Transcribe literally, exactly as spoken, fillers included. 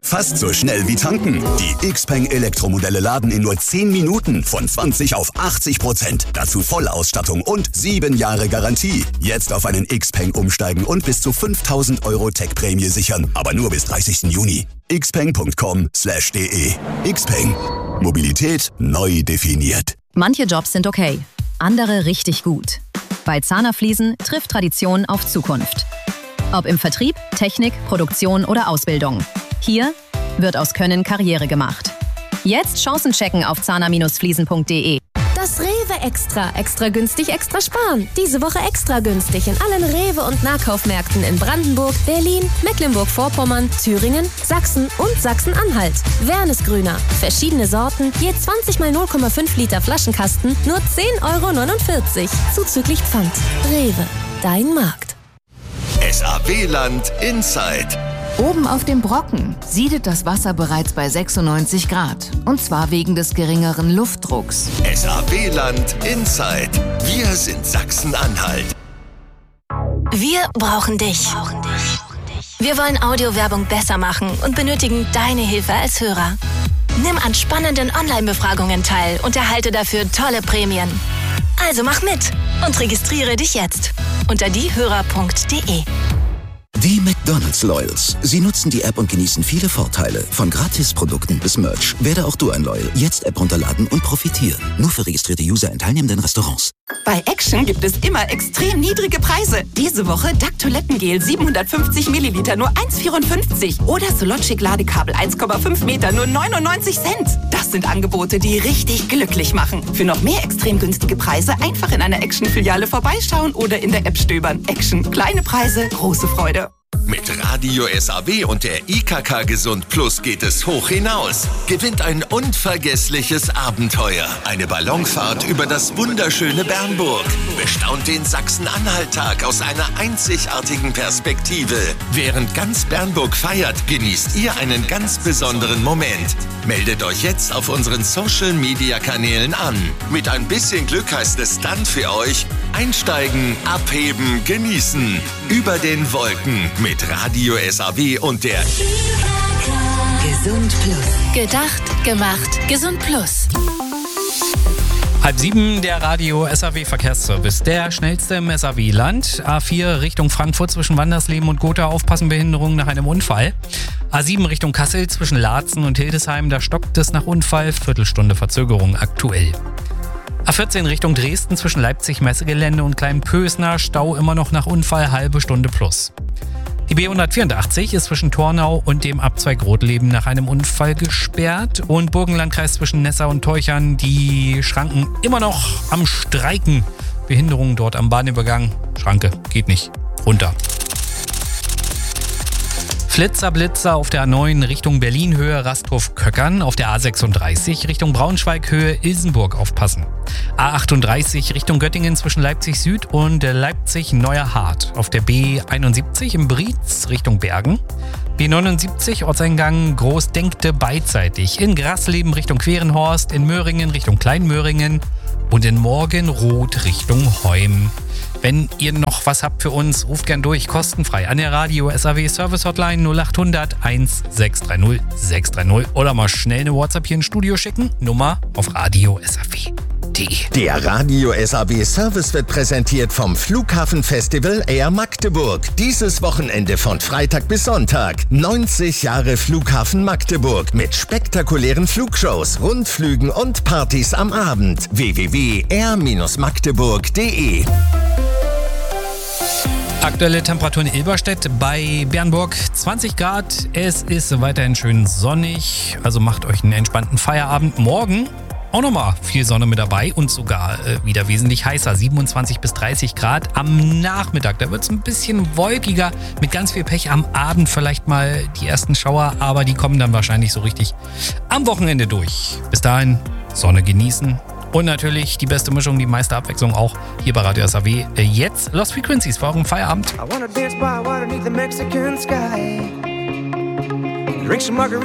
Fast so schnell wie tanken. Die Xpeng Elektromodelle laden in nur zehn Minuten von zwanzig auf achtzig Prozent. Dazu Vollausstattung und sieben Jahre Garantie. Jetzt auf einen Xpeng umsteigen und bis zu fünftausend Euro Tech-Prämie sichern. Aber nur bis dreißigsten Juni. xpeng punkt com slash de. Xpeng. Mobilität neu definiert. Manche Jobs sind okay, andere richtig gut. Bei Zahner Fliesen trifft Tradition auf Zukunft. Ob im Vertrieb, Technik, Produktion oder Ausbildung. Hier wird aus Können Karriere gemacht. Jetzt Chancen checken auf zahner Fliesen punkt de. Das Rewe Extra. Extra günstig, extra sparen. Diese Woche extra günstig in allen Rewe- und Nahkaufmärkten in Brandenburg, Berlin, Mecklenburg-Vorpommern, Thüringen, Sachsen und Sachsen-Anhalt. Wernesgrüner. Verschiedene Sorten, je zwanzig mal null Komma fünf Liter Flaschenkasten, nur zehn Euro neunundvierzig. Zuzüglich Pfand. Rewe. Dein Markt. S A W-Land Inside. Oben auf dem Brocken siedet das Wasser bereits bei sechsundneunzig Grad. Und zwar wegen des geringeren Luftdrucks. S A W-Land Inside. Wir sind Sachsen-Anhalt. Wir brauchen dich. Wir wollen Audiowerbung besser machen und benötigen deine Hilfe als Hörer. Nimm an spannenden Online-Befragungen teil und erhalte dafür tolle Prämien. Also mach mit und registriere dich jetzt unter diehörer punkt de. Die McDonald's Loyals. Sie nutzen die App und genießen viele Vorteile. Von Gratisprodukten bis Merch. Werde auch du ein Loyal. Jetzt App runterladen und profitieren. Nur für registrierte User in teilnehmenden Restaurants. Bei Action gibt es immer extrem niedrige Preise. Diese Woche D A C Toilettengel siebenhundertfünfzig Milliliter nur eins Komma vierundfünfzig. Oder Sologic Ladekabel eins Komma fünf Meter nur neunundneunzig Cent. Das sind Angebote, die richtig glücklich machen. Für noch mehr extrem günstige Preise einfach in einer Action-Filiale vorbeischauen oder in der App stöbern. Action. Kleine Preise, große Freude. Mit Radio S A W und der I K K Gesund Plus geht es hoch hinaus. Gewinnt ein unvergessliches Abenteuer. Eine Ballonfahrt über das wunderschöne Bernburg. Bestaunt den Sachsen-Anhalt-Tag aus einer einzigartigen Perspektive. Während ganz Bernburg feiert, genießt ihr einen ganz besonderen Moment. Meldet euch jetzt auf unseren Social-Media-Kanälen an. Mit ein bisschen Glück heißt es dann für euch: einsteigen, abheben, genießen. Über den Wolken mit Radio S A W und der Gesund Plus. Gedacht, gemacht, Gesund Plus. Halb sieben, der Radio S A W Verkehrsservice. Der schnellste im S A W-Land. A vier Richtung Frankfurt zwischen Wandersleben und Gotha. Aufpassen, Behinderung nach einem Unfall. A sieben Richtung Kassel zwischen Laatzen und Hildesheim. Da stockt es nach Unfall. Viertelstunde Verzögerung aktuell. A vierzehn Richtung Dresden zwischen Leipzig Messegelände und Kleinpösner. Stau immer noch nach Unfall. Halbe Stunde plus. Die B hundertvierundachtzig ist zwischen Tornau und dem Abzweig Rotleben nach einem Unfall gesperrt. Und Burgenlandkreis zwischen Nessau und Teuchern, die Schranken immer noch am Streiken. Behinderungen dort am Bahnübergang. Schranke geht nicht runter. Flitzer, Blitzer auf der A neun Richtung Berlin Höhe Rasthof-Köckern, auf der A sechsunddreißig Richtung Braunschweig Höhe Ilsenburg aufpassen. A achtunddreißig Richtung Göttingen zwischen Leipzig Süd und Leipzig-Neuerhardt, auf der B einundsiebzig im Brietz Richtung Bergen. B neunundsiebzig Ortseingang Großdenkte beidseitig, in Grasleben Richtung Querenhorst, in Möhringen Richtung Kleinmöhringen und in Morgenroth Richtung Heum. Wenn ihr noch was habt für uns, ruft gern durch, kostenfrei an der Radio S A W Service Hotline null acht hundert sechshundertsechzig sechshundertdreißig sechshundertdreißig oder mal schnell eine WhatsApp hier ins Studio schicken. Nummer auf radio S A W punkt de. Der Radio S A W Service wird präsentiert vom Flughafenfestival Air Magdeburg. Dieses Wochenende von Freitag bis Sonntag. neunzig Jahre Flughafen Magdeburg mit spektakulären Flugshows, Rundflügen und Partys am Abend. w w w punkt air magdeburg punkt de. Aktuelle Temperatur in Ilberstedt bei Bernburg zwanzig Grad. Es ist weiterhin schön sonnig, also macht euch einen entspannten Feierabend. Morgen auch nochmal viel Sonne mit dabei und sogar äh, wieder wesentlich heißer, siebenundzwanzig bis dreißig Grad am Nachmittag. Da wird es ein bisschen wolkiger, mit ganz viel Pech am Abend vielleicht mal die ersten Schauer, aber die kommen dann wahrscheinlich so richtig am Wochenende durch. Bis dahin Sonne genießen. Und natürlich die beste Mischung, die meiste Abwechslung auch hier bei Radio S A W. Jetzt Lost Frequencies für euren Feierabend. I wanna dance by water beneath the Mexican sky. Drink some margarita.